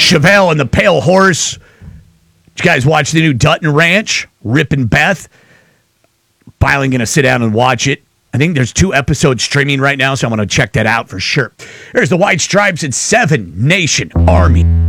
Chevelle and the Pale Horse. Did you guys watch the new Dutton Ranch? Rip and Beth. Finally going to sit down and watch it. I think there's 2 episodes streaming right now, so I'm going to check that out for sure. There's the White Stripes at 7 Nation Army.